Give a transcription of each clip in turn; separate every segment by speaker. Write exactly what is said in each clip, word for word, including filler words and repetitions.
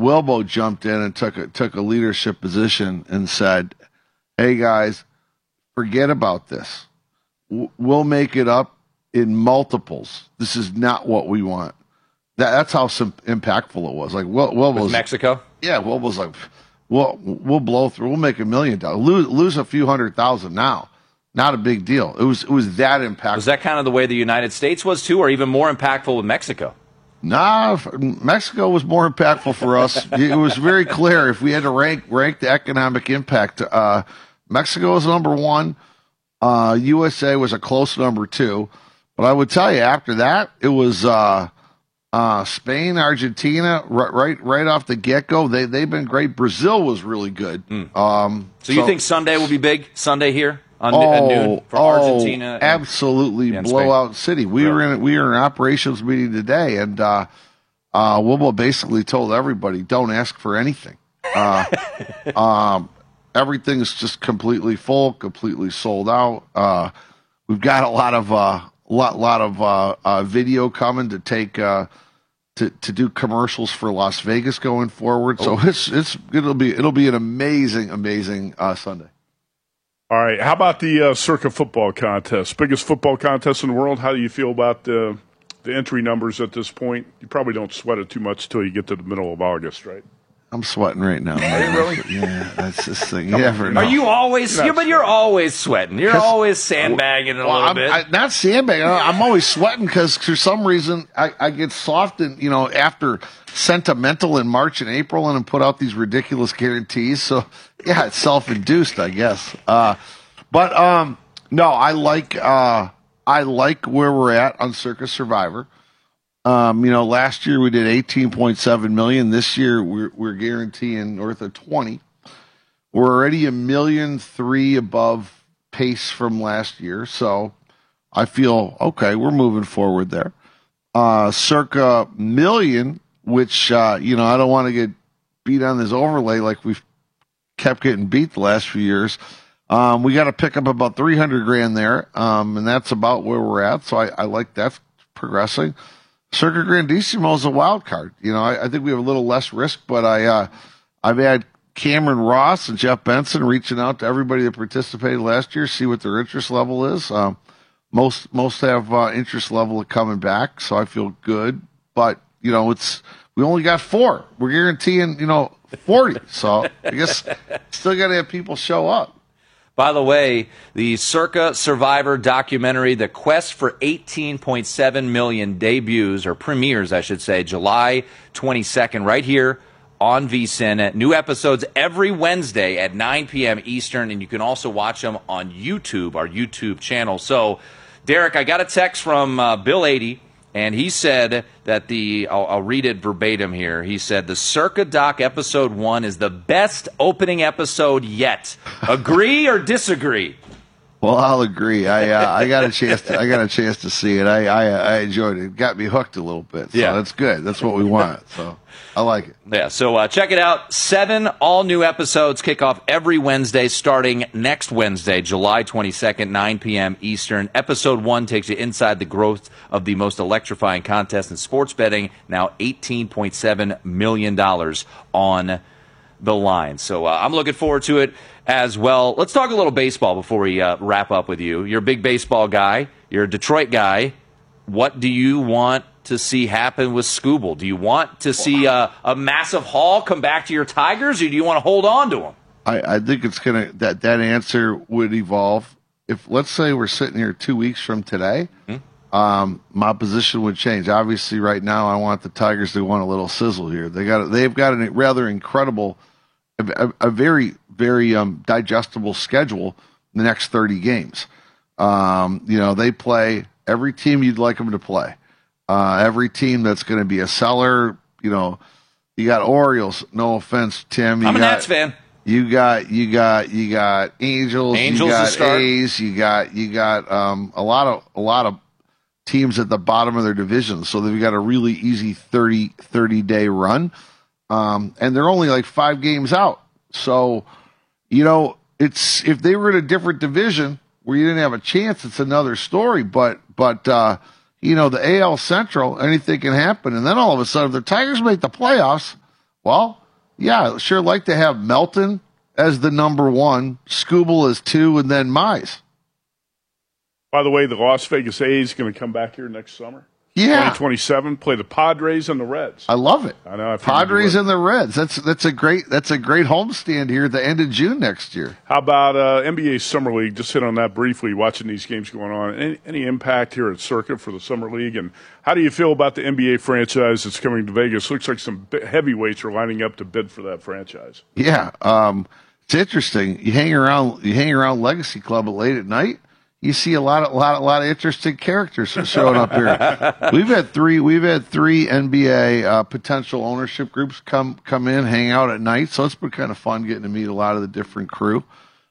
Speaker 1: Wilbo jumped in and took a, took a leadership position and said, hey, guys, forget about this. We'll make it up in multiples. This is not what we want. That, that's how sim- impactful it was. Like, Wil- Wilbo's
Speaker 2: With Mexico?
Speaker 1: Yeah, Wilbo's like, we'll, we'll blow through. We'll make a million dollars. Lose, lose a few hundred thousand now. Not a big deal. It was it was that impactful.
Speaker 2: Was that kind of the way the United States was, too, or even more impactful with Mexico?
Speaker 1: Nah, Mexico was more impactful for us. It was very clear. If we had to rank rank the economic impact, uh, Mexico was number one. Uh, U S A was a close number two. But I would tell you, after that, it was uh, uh, Spain, Argentina, right, right right off the get-go. They, they've been great. Brazil was really good. Mm. Um,
Speaker 2: so you so, think Sunday will be big, Sunday here? On,
Speaker 1: oh,
Speaker 2: at noon for
Speaker 1: oh,
Speaker 2: Argentina, and,
Speaker 1: absolutely
Speaker 2: and
Speaker 1: blowout city. We really? were in we were in an operations meeting today, and uh, uh, Wilbo basically told everybody, "Don't ask for anything. Uh, um, everything's just completely full, completely sold out. Uh, we've got a lot of uh, lot lot of uh, uh, video coming to take uh, to to do commercials for Las Vegas going forward. Oh. So it's it's it'll be it'll be an amazing amazing uh, Sunday."
Speaker 3: All right. How about the uh, Circa football contest? Biggest football contest in the world. How do you feel about the the entry numbers at this point? You probably don't sweat it too much until you get to the middle of August, right?
Speaker 1: I'm sweating right now.
Speaker 3: Are you really?
Speaker 1: Yeah, that's this thing. You never know.
Speaker 2: Are you always? Yeah, but you're always sweating. You're always sandbagging it a
Speaker 1: well,
Speaker 2: little
Speaker 1: I'm,
Speaker 2: bit.
Speaker 1: I, not sandbagging. I'm always sweating because for some reason I, I get soft and you know after sentimental in March and April and then put out these ridiculous guarantees. So yeah, it's self-induced, I guess. Uh, but um, no, I like uh, I like where we're at on Circa Survivor. Um, you know, last year we did eighteen point seven million. This year we're, we're guaranteeing north of twenty. We're already a million three above pace from last year. So I feel, okay, we're moving forward there. Uh, circa million, which, uh, you know, I don't want to get beat on this overlay like we've kept getting beat the last few years. Um, we got to pick up about three hundred grand there. Um, and that's about where we're at. So I, I like that progressing. Circa Grandissimo is a wild card. You know, I, I think we have a little less risk, but I, uh, I've had Cameron Ross and Jeff Benson reaching out to everybody that participated last year, see what their interest level is. Um, most most have uh, interest level of coming back, so I feel good. But you know, it's we only got four. We're guaranteeing you know forty, so I guess still got to have people show up.
Speaker 2: By the way, the Circa Survivor documentary, The Quest for eighteen point seven million, debuts, or premieres, I should say, July twenty-second, right here on V S I N. New episodes every Wednesday at nine p.m. Eastern, and you can also watch them on YouTube, our YouTube channel. So, Derek, I got a text from uh, Bill eighty, and he said that the, I'll, I'll read it verbatim here. He said, the Circa Doc episode one is the best opening episode yet. Agree or disagree?
Speaker 1: Well, I'll agree. I uh, I got a chance. To, I got a chance to see it. I, I I enjoyed it. It got me hooked a little bit. So yeah, that's good. That's what we want. So I like it.
Speaker 2: Yeah. So uh, check it out. Seven all new episodes kick off every Wednesday, starting next Wednesday, July twenty-second, nine p.m. Eastern. Episode one takes you inside the growth of the most electrifying contest in sports betting. Now eighteen point seven million dollars on the line. So uh, I'm looking forward to it as well. Let's talk a little baseball before we uh, wrap up with you. You're a big baseball guy. You're a Detroit guy. What do you want to see happen with Skubal? Do you want to see uh, a massive haul come back to your Tigers, or do you want to hold on to them?
Speaker 1: I, I think it's gonna that that answer would evolve. If let's say we're sitting here two weeks from today, mm-hmm. um, my position would change. Obviously, right now I want the Tigers to want a little sizzle here. They got they've got a rather incredible. A, a very, very um, digestible schedule in the next thirty games. Um, you know, they play every team you'd like them to play. Uh, every team that's going to be a seller. You know, you got Orioles. No offense, Tim. You
Speaker 2: I'm a
Speaker 1: got,
Speaker 2: Nats fan.
Speaker 1: You got, you got, you got Angels.
Speaker 2: Angels
Speaker 1: you got
Speaker 2: to start.
Speaker 1: A's. You got, you got um, a lot of a lot of teams at the bottom of their division. So they've got a really easy thirty, thirty day run. Um, and they're only like five games out. So, you know, it's if they were in a different division where you didn't have a chance, it's another story. But, but uh, you know, the A L Central, anything can happen. And then all of a sudden, if the Tigers make the playoffs, Well, yeah, sure like to have Melton as the number one, Skubal as two, and then Mize.
Speaker 3: By the way, the Las Vegas A's going to come back here next summer.
Speaker 1: Yeah.
Speaker 3: twenty twenty-seven, play the Padres and the Reds.
Speaker 1: I love it.
Speaker 3: I know. I
Speaker 1: Padres and the Reds. That's that's a great that's a great homestand here at the end of June next year.
Speaker 3: How about uh, N B A Summer League? Just hit on that briefly, watching these games going on. Any, any impact here at Circa for the Summer League? And how do you feel about the N B A franchise that's coming to Vegas? Looks like some heavyweights are lining up to bid for that franchise.
Speaker 1: Yeah. Um, it's interesting. You hang around you hang around Legacy Club late at night. You see a lot of, lot, a lot of interesting characters showing up here. We've had three, we've had three N B A uh, potential ownership groups come come in, hang out at night. So it's been kind of fun getting to meet a lot of the different crew.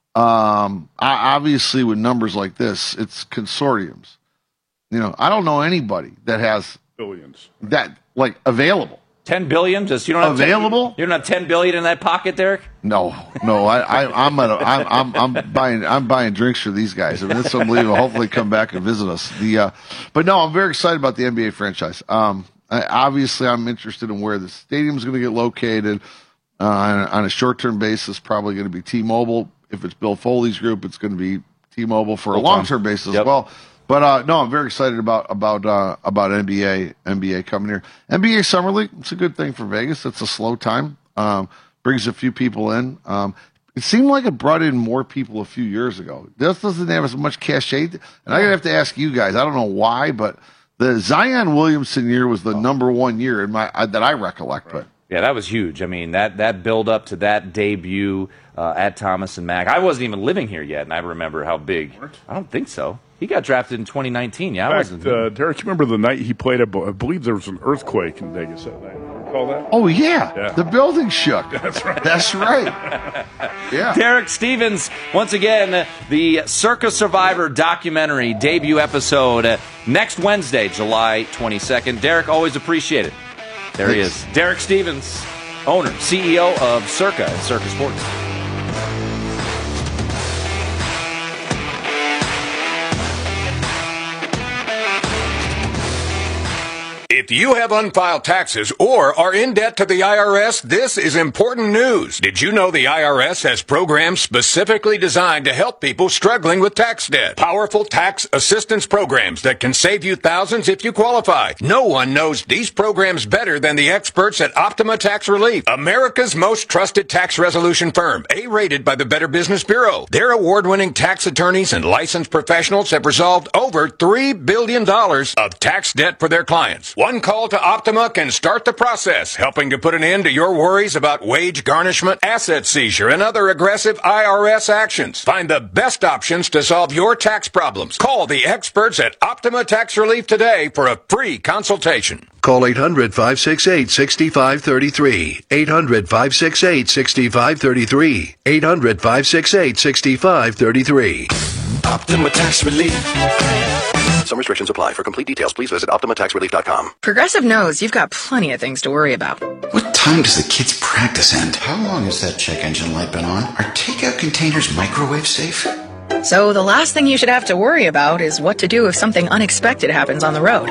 Speaker 1: Um, I, obviously, with numbers like this, it's consortiums. You know, I don't know anybody that has
Speaker 3: billions
Speaker 1: that like available.
Speaker 2: Ten billion? Just you don't have
Speaker 1: available?
Speaker 2: ten, you don't have ten billion in that pocket, Derek?
Speaker 1: No, no. I, I, I'm, gonna, I'm, I'm, I'm buying, I'm buying drinks for these guys. I mean, it's unbelievable. Hopefully, come back and visit us. The, uh, but no, I'm very excited about the N B A franchise. Um, I, obviously, I'm interested in where the stadium's going to get located. Uh, on, a, on a short-term basis, probably going to be T-Mobile. If it's Bill Foley's group, it's going to be T-Mobile for a long-term basis
Speaker 2: yep.
Speaker 1: as well. But uh, no, I'm very excited about about uh, about N B A N B A coming here. N B A Summer League, it's a good thing for Vegas. It's a slow time. Um, brings a few people in. Um, it seemed like it brought in more people a few years ago. This doesn't have as much cachet. And I'm gonna have to ask you guys. I don't know why, but the Zion Williamson year was the number one year in my uh, that I recollect. Right. But
Speaker 2: yeah, that was huge. I mean, that that build up to that debut uh, at Thomas and Mack. I wasn't even living here yet, and I remember how big. I don't think so. He got drafted in twenty nineteen. Yeah,
Speaker 3: in
Speaker 2: I
Speaker 3: fact,
Speaker 2: wasn't.
Speaker 3: Uh, Derek, you remember the night he played? I believe there was an earthquake in Vegas that night. Recall that?
Speaker 1: Oh yeah,
Speaker 3: yeah.
Speaker 1: The building shook.
Speaker 3: That's right.
Speaker 1: That's right. Yeah.
Speaker 2: Derek Stevens, once again, the Circa Survivor documentary debut episode uh, next Wednesday, July twenty-second. Derek, always appreciate it. There Thanks. He is. Derek Stevens, owner, C E O of Circa and Circa Sports.
Speaker 4: If you have unfiled taxes or are in debt to the I R S, this is important news. Did you know the I R S has programs specifically designed to help people struggling with tax debt? Powerful tax assistance programs that can save you thousands if you qualify. No one knows these programs better than the experts at Optima Tax Relief, America's most trusted tax resolution firm, A-rated by the Better Business Bureau. Their award-winning tax attorneys and licensed professionals have resolved over three billion dollars of tax debt for their clients. One call to Optima can start the process, helping to put an end to your worries about wage garnishment, asset seizure, and other aggressive I R S actions. Find the best options to solve your tax problems. Call the experts at Optima Tax Relief today for a free consultation.
Speaker 5: Call eight hundred, five six eight, six five three three. eight hundred, five six eight, six five three three. eight hundred, five six eight, six five three three.
Speaker 4: Optima Tax Relief.
Speaker 5: Some restrictions apply. For complete details, please visit Optima Tax Relief dot com.
Speaker 6: Progressive knows you've got plenty of things to worry about.
Speaker 7: What time does the kids' practice end? How long has that check engine light been on? Are takeout containers microwave safe?
Speaker 6: So the last thing you should have to worry about is what to do if something unexpected happens on the road.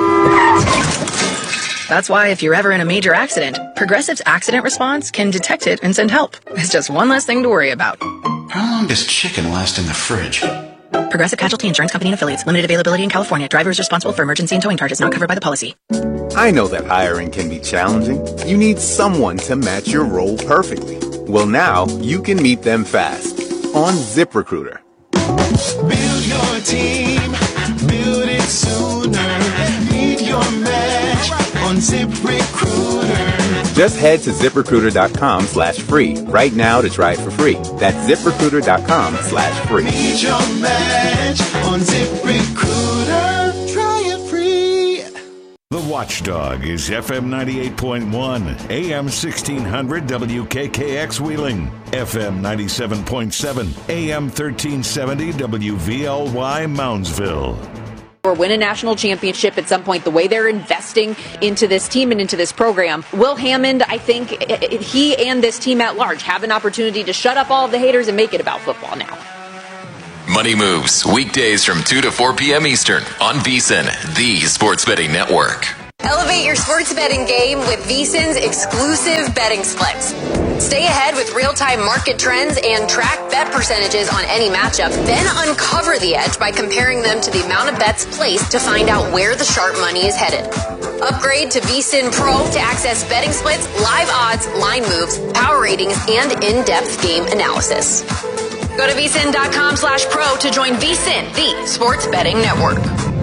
Speaker 6: That's why if you're ever in a major accident, Progressive's accident response can detect it and send help. It's just one less thing to worry about.
Speaker 7: How long does chicken last in the fridge?
Speaker 6: Progressive Casualty Insurance Company and Affiliates. Limited availability in California. Driver is responsible for emergency and towing charges not covered by the policy.
Speaker 8: I know that hiring can be challenging. You need someone to match your role perfectly. Well, now you can meet them fast on ZipRecruiter.
Speaker 9: Build your team. Build it sooner. Meet your match on ZipRecruiter.
Speaker 8: Just head to ZipRecruiter.com slash free right now to try it for free. That's ZipRecruiter.com slash free.
Speaker 9: Meet your match on ZipRecruiter. Try it free.
Speaker 10: The Watchdog is F M ninety-eight point one, A M sixteen hundred W K K X Wheeling, F M ninety-seven point seven, A M thirteen seventy W V L Y Moundsville.
Speaker 11: Or win a national championship at some point, the way they're investing into this team and into this program. Will Hammond, I think he and this team at large have an opportunity to shut up all of the haters and make it about football now.
Speaker 12: Money Moves, weekdays from two to four p.m. Eastern on VSiN, the Sports Betting Network. Elevate your sports betting game with VSiN's exclusive betting splits. Stay ahead with real-time market trends and track bet percentages on any matchup. Then uncover the edge by comparing them to the amount of bets placed to find out where the sharp money is headed. Upgrade to VSiN Pro to access betting splits, live odds, line moves, power ratings, and in-depth game analysis. Go to vsin.com slash pro to join VSiN, the sports betting network.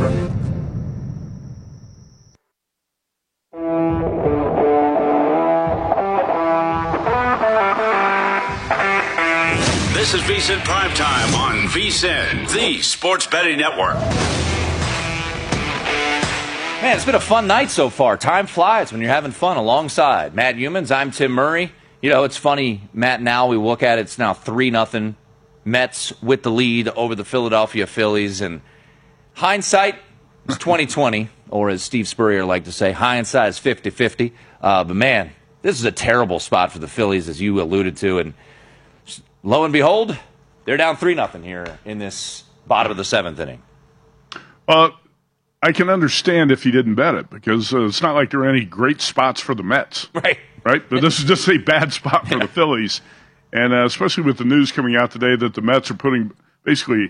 Speaker 13: This is VSiN Primetime on VSiN, the sports betting network.
Speaker 2: Man, it's been a fun night so far. Time flies when you're having fun alongside Matt Humans. I'm Tim Murray. You know, it's funny, Matt, now we look at it, it's now three nothing. Mets with the lead over the Philadelphia Phillies. And hindsight is twenty twenty, or as Steve Spurrier liked to say, hindsight is fifty fifty. Uh, but, man, this is a terrible spot for the Phillies, as you alluded to. And lo and behold, they're down three nothing here in this bottom of the seventh inning.
Speaker 3: Uh, I can understand if you didn't bet it, because uh, it's not like there are any great spots for the Mets.
Speaker 2: Right.
Speaker 3: Right? But this is just a bad spot for the Phillies. And uh, especially with the news coming out today that the Mets are putting basically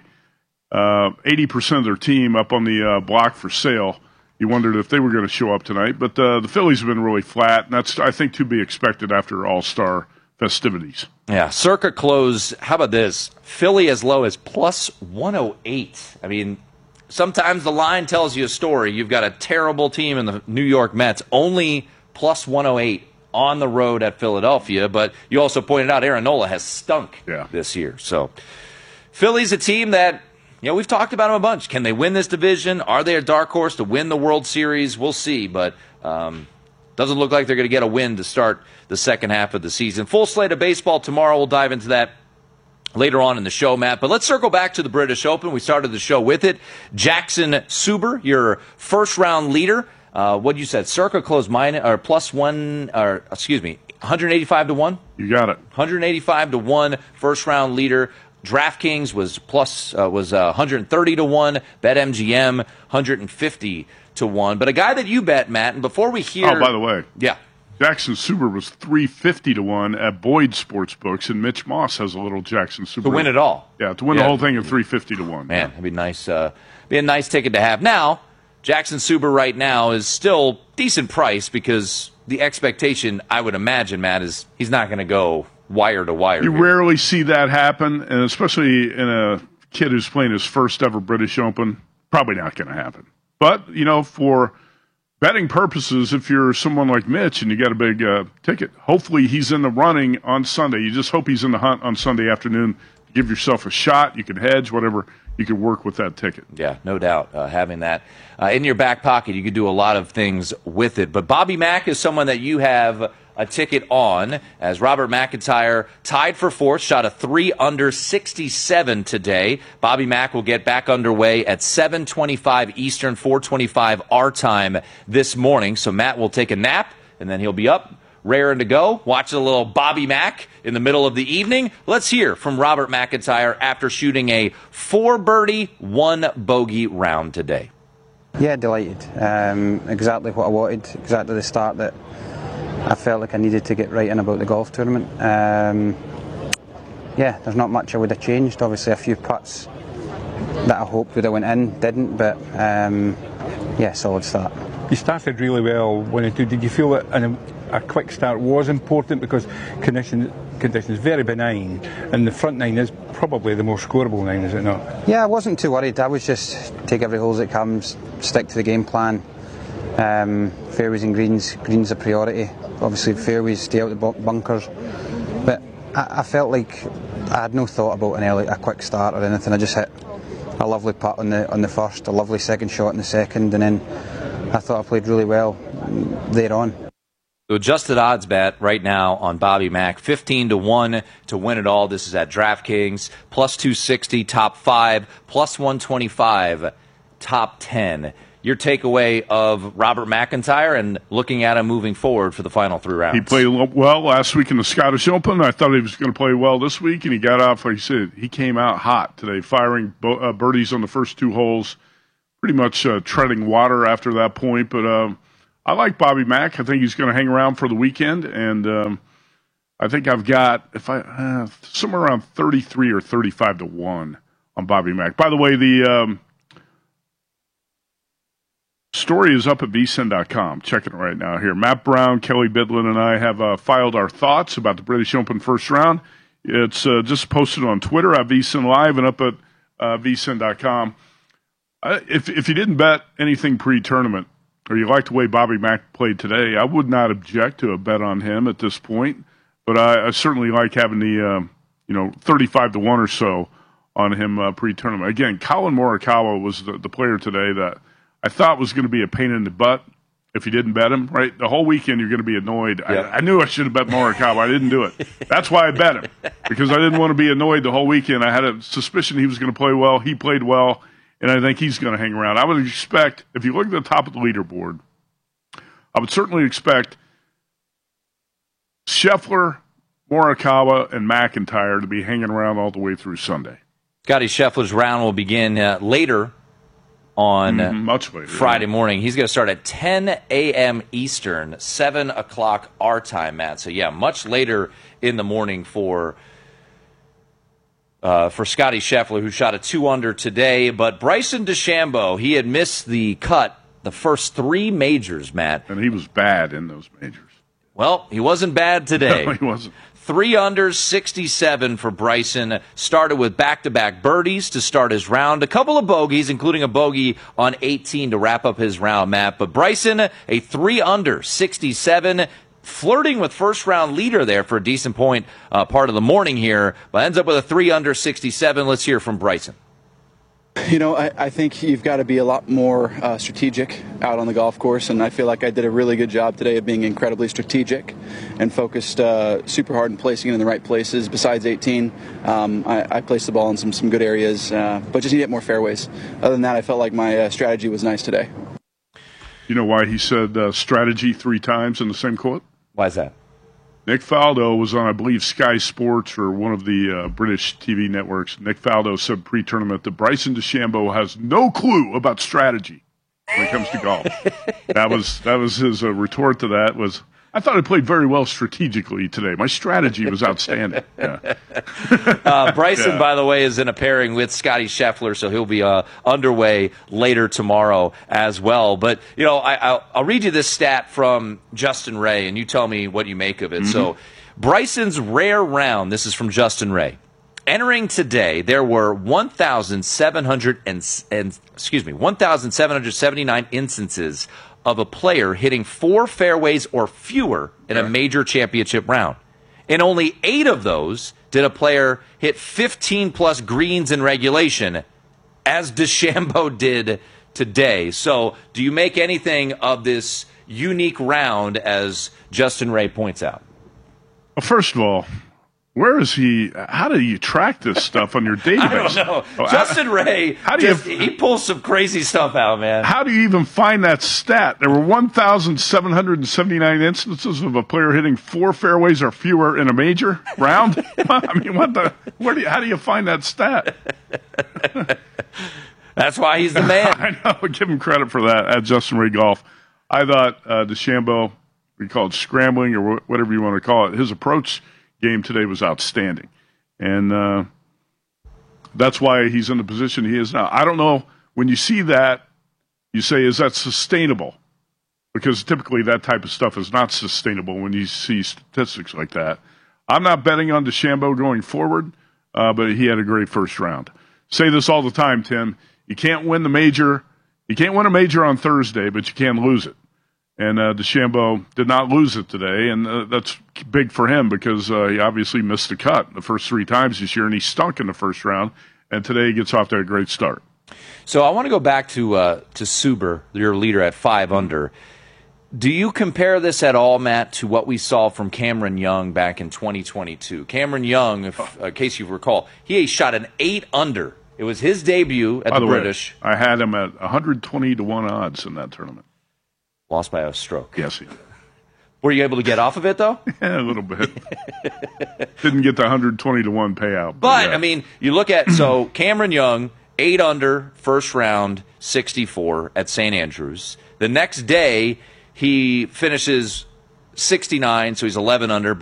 Speaker 3: uh, eighty percent of their team up on the uh, block for sale. You wondered if they were going to show up tonight. But uh, the Phillies have been really flat, and that's, I think, to be expected after All-Star festivities.
Speaker 2: Yeah, circa close. How about this? Philly as low as plus one oh eight. I mean, sometimes the line tells you a story. You've got a terrible team in the New York Mets, only plus one oh eight on the road at Philadelphia. But you also pointed out Aaron Nola has stunk
Speaker 3: yeah.
Speaker 2: this year. So Philly's a team that, you know, we've talked about them a bunch. Can they win this division? Are they a dark horse to win the World Series? We'll see. But um, doesn't look like they're going to get a win to start the second half of the season. Full slate of baseball tomorrow. We'll dive into that later on in the show, Matt. But let's circle back to the British Open. We started the show with it. Jackson Suber, your first-round leader. Uh, what you said, circa close minus, or plus one, or excuse me, one eighty-five to one?
Speaker 3: You got it.
Speaker 2: one eighty-five to one, first-round leader. DraftKings was plus uh, was uh, one thirty to one. BetMGM one fifty to one. But a guy that you bet, Matt, and before we hear...
Speaker 3: Oh, by the way.
Speaker 2: Yeah.
Speaker 3: Jackson Suber was three fifty to one at Boyd Sportsbooks, and Mitch Moss has a little Jackson Suber.
Speaker 2: To win it all.
Speaker 3: Yeah, to win
Speaker 2: yeah.
Speaker 3: the whole thing at three fifty to one.
Speaker 2: Man,
Speaker 3: yeah.
Speaker 2: that'd be nice. Uh, be a nice ticket to have. Now, Jackson Suber right now is still decent price because the expectation, I would imagine, Matt, is he's not going to go wire to wire.
Speaker 3: You
Speaker 2: here.
Speaker 3: rarely see that happen, and especially in a kid who's playing his first ever British Open, probably not going to happen. But, you know, for betting purposes, if you're someone like Mitch and you got a big uh, ticket, hopefully he's in the running on Sunday. You just hope he's in the hunt on Sunday afternoon. Give yourself a shot. You can hedge, whatever. You can work with that ticket.
Speaker 2: Yeah, no doubt. Uh, having that uh, in your back pocket, you could do a lot of things with it. But Bobby Mack is someone that you have a ticket on, as Robert McIntyre tied for fourth, shot a three under sixty-seven today. Bobby Mack will get back underway at seven twenty-five Eastern, four twenty-five our time this morning. So Matt will take a nap, and then he'll be up, raring to go, watching a little Bobby Mack in the middle of the evening. Let's hear from Robert McIntyre after shooting a four birdie, one bogey round today.
Speaker 14: Yeah, delighted. Um, exactly what I wanted, exactly the start that I felt like I needed to get right in about the golf tournament. Um, yeah, there's not much I would have changed. Obviously a few putts that I hoped would have went in, didn't, but um, yeah, solid start.
Speaker 15: You started really well when it did. Did you feel that an, a quick start was important because conditions conditions very benign, and the front nine is probably the more scoreable nine, is it not?
Speaker 14: Yeah, I wasn't too worried. I was just take every hole as it comes, stick to the game plan. Um, fairways and greens, greens a priority. Obviously fairways, stay out the bunkers. But I, I felt like I had no thought about an early, a quick start or anything. I just hit a lovely putt on the on the first, a lovely second shot in the second, and then I thought I played really well thereon.
Speaker 2: So adjusted odds bet right now on Bobby Mack, fifteen to one to win it all. This is at DraftKings, plus two sixty, top five, plus one twenty-five, top ten. Your takeaway of Robert McIntyre and looking at him moving forward for the final three rounds.
Speaker 3: He played well last week in the Scottish Open. I thought he was going to play well this week, and he got off, like you said, he came out hot today, firing bo- uh, birdies on the first two holes, pretty much uh, treading water after that point. But um, I like Bobby Mack. I think he's going to hang around for the weekend, and um, I think I've got if I uh, somewhere around thirty-three or thirty-five to one on Bobby Mack. By the way, the um, story is up at V S I N dot com. Checking it right now here. Matt Brown, Kelly Bidlin, and I have uh, filed our thoughts about the British Open first round. It's uh, just posted on Twitter at V S I N Live and up at uh, V S I N dot com. Uh, if if you didn't bet anything pre-tournament, or you like the way Bobby Mack played today, I would not object to a bet on him at this point. But I, I certainly like having the uh, you know thirty-five to one or so on him uh, pre-tournament. Again, Colin Morikawa was the, the player today that I thought was going to be a pain in the butt if you didn't bet him. Right, the whole weekend you're going to be annoyed.
Speaker 2: Yep.
Speaker 3: I, I knew I should have bet Morikawa. I didn't do it. That's why I bet him, because I didn't want to be annoyed the whole weekend. I had a suspicion he was going to play well. He played well. And I think he's going to hang around. I would expect, if you look at the top of the leaderboard, I would certainly expect Scheffler, Morikawa, and McIntyre to be hanging around all the way through Sunday.
Speaker 2: Scotty Scheffler's round will begin uh, later on
Speaker 3: mm-hmm, much later,
Speaker 2: Friday
Speaker 3: yeah.
Speaker 2: morning. He's going to start at ten a.m. Eastern, seven o'clock our time, Matt. So, yeah, much later in the morning for Uh, for Scotty Scheffler, who shot a two under today. But Bryson DeChambeau, he had missed the cut the first three majors, Matt.
Speaker 3: And he was bad in those majors.
Speaker 2: Well, he wasn't bad today.
Speaker 3: No, he wasn't.
Speaker 2: Three under, sixty-seven for Bryson. Started with back-to-back birdies to start his round. A couple of bogeys, including a bogey on eighteen to wrap up his round, Matt. But Bryson, a three under, sixty-seven, flirting with first-round leader there for a decent point uh, part of the morning here, but ends up with a three under, sixty-seven. Let's hear from Bryson.
Speaker 16: You know, I, I think you've got to be a lot more uh, strategic out on the golf course, and I feel like I did a really good job today of being incredibly strategic and focused uh, super hard and placing it in the right places. Besides eighteen, um, I, I placed the ball in some, some good areas, uh, but just need to hit more fairways. Other than that, I felt like my uh, strategy was nice today.
Speaker 3: You know why he said uh, strategy three times in the same quote?
Speaker 2: Why is that?
Speaker 3: Nick Faldo was on, I believe, Sky Sports or one of the uh, British T V networks. Nick Faldo said pre-tournament that Bryson DeChambeau has no clue about strategy when it comes to golf. that was that was his uh, retort to that was, I thought I played very well strategically today. My strategy was outstanding. Yeah.
Speaker 2: uh, Bryson,
Speaker 3: yeah.
Speaker 2: by the way, is in a pairing with Scotty Scheffler, so he'll be uh, underway later tomorrow as well. But, you know, I, I'll, I'll read you this stat from Justin Ray, and you tell me what you make of it. Mm-hmm. So Bryson's rare round, this is from Justin Ray. Entering today, there were one thousand seven hundred and, and excuse me, one thousand seven hundred seventy-nine instances of a player hitting four fairways or fewer in a major championship round. In only eight of those did a player hit fifteen plus greens in regulation, as DeChambeau did today. So do you make anything of this unique round, as Justin Ray points out?
Speaker 3: Well, first of all, where is he? How do you track this stuff on your database?
Speaker 2: I don't know.
Speaker 3: Oh,
Speaker 2: Justin
Speaker 3: how,
Speaker 2: Ray,
Speaker 3: how do
Speaker 2: just,
Speaker 3: you,
Speaker 2: he pulls some crazy stuff out, man.
Speaker 3: How do you even find that stat? There were one thousand seven hundred seventy-nine instances of a player hitting four fairways or fewer in a major round. I mean, what the? Where do you, how do you find that stat?
Speaker 2: That's why he's the man.
Speaker 3: I know. Give him credit for that at Justin Ray Golf. I thought uh, DeChambeau, we call it scrambling or whatever you want to call it, his approach game today was outstanding, and uh, that's why he's in the position he is now. I don't know, when you see that, you say, is that sustainable? Because typically that type of stuff is not sustainable when you see statistics like that. I'm not betting on DeChambeau going forward, uh, but he had a great first round. Say this all the time, Tim. You can't win the major. You can't win a major on Thursday, but you can lose it. And uh, DeChambeau did not lose it today, and uh, that's big for him because uh, he obviously missed the cut the first three times this year, and he stunk in the first round, and today he gets off to a great start.
Speaker 2: So I want to go back to uh, to Suber, your leader at five under. Do you compare this at all, Matt, to what we saw from Cameron Young back in twenty twenty-two? Cameron Young, if, uh, in case you recall, he shot an eight under. It was his debut at
Speaker 3: By
Speaker 2: the,
Speaker 3: the
Speaker 2: British.
Speaker 3: Way, I had him at one hundred twenty to one odds in that tournament.
Speaker 2: Lost by a stroke.
Speaker 3: Yes, he did.
Speaker 2: Were you able to get off of it, though?
Speaker 3: Yeah, a little bit. Didn't get the one hundred twenty to one payout.
Speaker 2: But,
Speaker 3: but yeah.
Speaker 2: I mean, you look at, so Cameron Young, eight under, first round, sixty-four at Saint Andrews. The next day, He finishes sixty-nine, so he's eleven under.